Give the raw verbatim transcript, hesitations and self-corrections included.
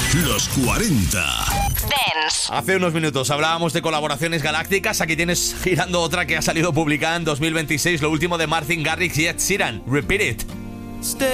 Los cuarenta. Dance. Hace unos minutos hablábamos de colaboraciones galácticas. Aquí tienes girando otra que ha salido publicada en dos mil veintiséis, lo último de Martin Garrix y Ed Sheeran. Repeat It.